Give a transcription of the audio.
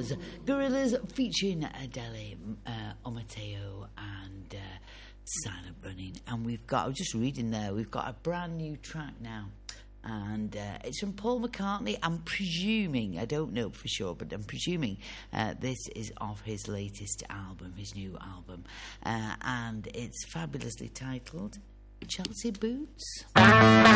was Gorillaz featuring Adele, Omateo and Silent Running. And I was just reading there, we've got a brand new track now. And it's from Paul McCartney. I'm presuming, I don't know for sure, but I'm presuming this is off his latest album, his new album. And it's fabulously titled Chelsea Boots.